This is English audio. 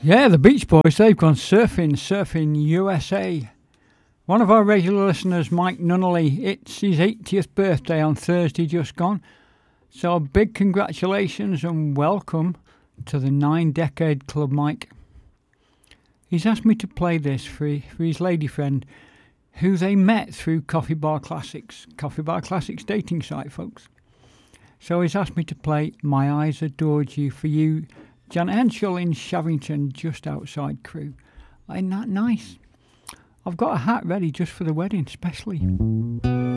Yeah, the Beach Boys, they've gone surfing USA. One of our regular listeners, Mike Nunnally, it's his 80th birthday on Thursday just gone. So a big congratulations and welcome to the 9-decade club, Mike. He's asked me to play this for his lady friend, who they met through Coffee Bar Classics dating site, folks. So he's asked me to play My Eyes Adored You for you, Janet Henschel in Shavington, just outside Crewe. Ain't that nice? I've got a hat ready just for the wedding, especially.